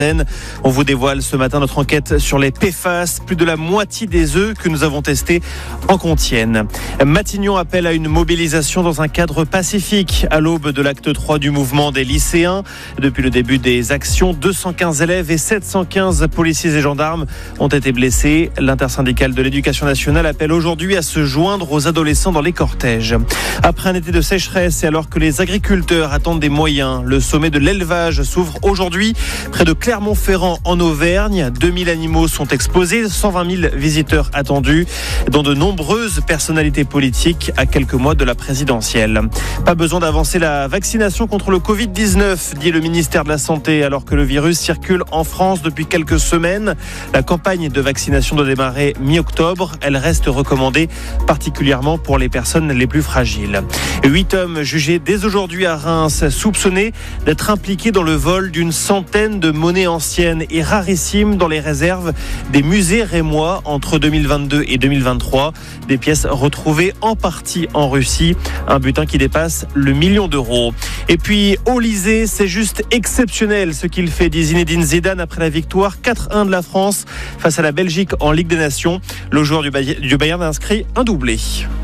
On vous dévoile ce matin notre enquête sur les PFAS. Plus de la moitié des œufs que nous avons testés en contiennent. Matignon appelle à une mobilisation dans un cadre pacifique à l'aube de l'acte 3 du mouvement des lycéens. Depuis le début des actions, 215 élèves et 715 policiers et gendarmes ont été blessés. L'intersyndicale de l'éducation nationale appelle aujourd'hui à se joindre aux adolescents dans les cortèges. Après un été de sécheresse et alors que les agriculteurs attendent des moyens, le sommet de l'élevage s'ouvre aujourd'hui près de Clermont-Ferrand en Auvergne. 2000 animaux sont exposés, 120 000 visiteurs attendus, dont de nombreuses personnalités politiques à quelques mois de la présidentielle. Pas besoin d'avancer la vaccination contre le Covid-19, dit le ministère de la Santé, alors que le virus circule en France depuis quelques semaines. La campagne de vaccination doit démarrer mi-octobre. Elle reste recommandée, particulièrement pour les personnes les plus fragiles. 8 hommes jugés dès aujourd'hui à Reims, soupçonnés d'être impliqués dans le vol d'une centaine de monnaies anciennes et rarissimes dans les réserves des musées rémois entre 2022 et 2023. Des pièces retrouvées en partie en Russie. Un butin qui dépasse le 1 million d'euros. Et puis, Olysée, c'est juste exceptionnel ce qu'il fait, dit Zinedine Zidane après la victoire 4-1 de la France face à la Belgique en Ligue des Nations. Le joueur du Bayern a inscrit un doublé.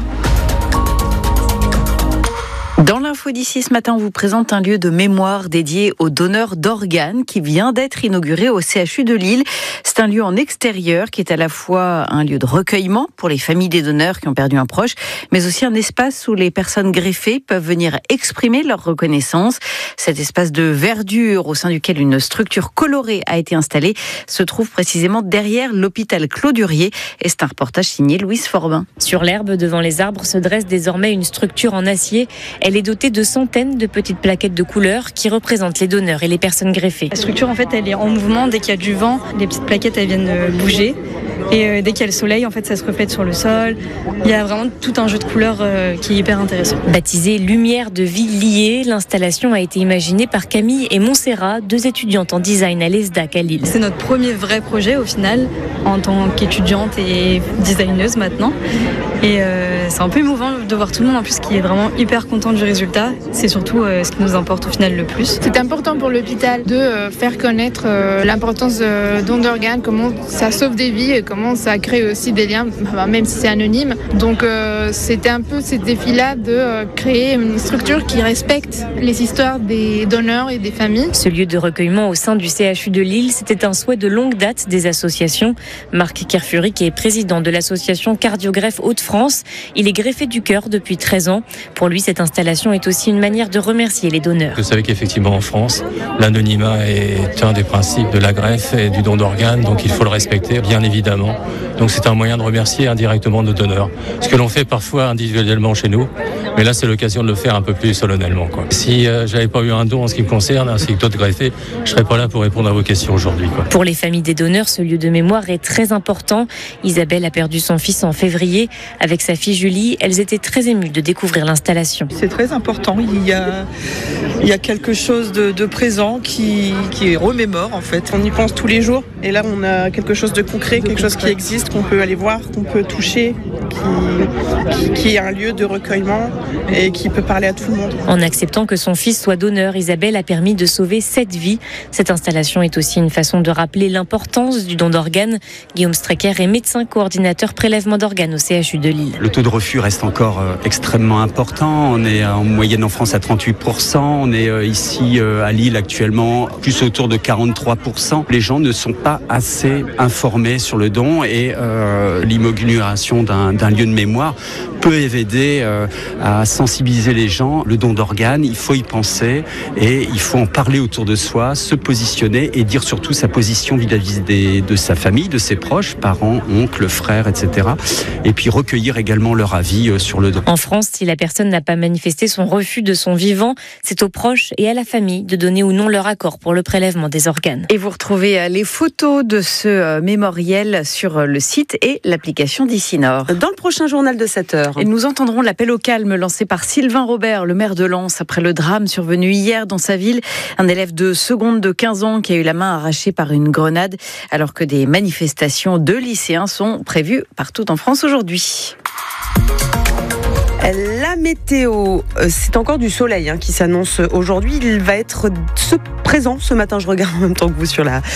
Dans l'info d'ici ce matin, on vous présente un lieu de mémoire dédié aux donneurs d'organes qui vient d'être inauguré au CHU de Lille. C'est un lieu en extérieur qui est à la fois un lieu de recueillement pour les familles des donneurs qui ont perdu un proche, mais aussi un espace où les personnes greffées peuvent venir exprimer leur reconnaissance. Cet espace de verdure au sein duquel une structure colorée a été installée se trouve précisément derrière l'hôpital Claude-Hurier. Et c'est un reportage signé Louise Forbin. Sur l'herbe devant les arbres se dresse désormais une structure en acier. Elle est dotée de centaines de petites plaquettes de couleurs qui représentent les donneurs et les personnes greffées. La structure, en fait, elle est en mouvement. Dès qu'il y a du vent, les petites plaquettes, elles viennent bouger. Et dès qu'il y a le soleil, en fait, ça se reflète sur le sol. Il y a vraiment tout un jeu de couleurs qui est hyper intéressant. Baptisée Lumière de vie liée, l'installation a été imaginée par Camille et Montserrat, 2 étudiantes en design à l'ESDAC à Lille. C'est notre premier vrai projet au final, en tant qu'étudiante et designeuse maintenant. Et c'est un peu émouvant de voir tout le monde en plus qui est vraiment hyper content du résultat. C'est surtout ce qui nous importe au final le plus. C'est important pour l'hôpital de faire connaître l'importance de don d'organes, comment ça sauve des vies et comment ça crée aussi des liens, même si c'est anonyme. Donc c'était un peu ce défi-là de créer une structure qui respecte les histoires des donneurs et des familles. Ce lieu de recueillement au sein du CHU de Lille, c'était un souhait de longue date des associations. Marc Kerfuri, qui est président de l'association Cardiogreffe Hauts-de-France, il est greffé du cœur depuis 13 ans. Pour lui, cette installation est aussi une manière de remercier les donneurs. Vous savez qu'effectivement en France, l'anonymat est un des principes de la greffe et du don d'organes, donc il faut le respecter, bien évidemment. Donc c'est un moyen de remercier indirectement nos donneurs. Ce que l'on fait parfois individuellement chez nous, mais là c'est l'occasion de le faire un peu plus solennellement. Si j'avais pas eu un don en ce qui me concerne, ainsi que d'autres greffés, je serais pas là pour répondre à vos questions aujourd'hui. Pour les familles des donneurs, ce lieu de mémoire est très important. Isabelle a perdu son fils en février. Avec sa fille Julie, elles étaient très émues de découvrir l'installation. C'est très important. Il y a quelque chose de présent qui remémore en fait. On y pense tous les jours et là on a quelque chose de concret, quelque chose qui existe, qu'on peut aller voir, qu'on peut toucher, qui est un lieu de recueillement et qui peut parler à tout le monde. En acceptant que son fils soit donneur, Isabelle a permis de sauver 7 vies. Cette installation est aussi une façon de rappeler l'importance du don d'organes. Guillaume Strecker est médecin coordinateur prélèvement d'organes au CHU de Lille. Le taux de refus reste encore extrêmement important. On est en moyenne en France à 38%. On est ici à Lille actuellement plus autour de 43%. Les gens ne sont pas assez informés sur le don et l'inauguration d'un lieu de mémoire peut aider à sensibiliser les gens. Le don d'organes, il faut y penser et il faut en parler autour de soi, se positionner et dire surtout sa position vis-à-vis de sa famille, de ses proches, parents, oncles, frères, etc. Et puis recueillir également leur avis sur le don. En France, si la personne n'a pas manifesté son refus de son vivant, c'est aux proches et à la famille de donner ou non leur accord pour le prélèvement des organes. Et vous retrouvez les photos de ce mémoriel sur le site et l'application d'ici Nord. Dans le prochain journal de 7h. Et nous entendrons l'appel au calme lancé par Sylvain Robert, le maire de Lens, après le drame survenu hier dans sa ville. Un élève de seconde de 15 ans qui a eu la main arrachée par une grenade, alors que des manifestations de lycéens sont prévues partout en France aujourd'hui. La météo, c'est encore du soleil qui s'annonce aujourd'hui. Il va être présent ce matin. Je regarde en même temps que vous sur la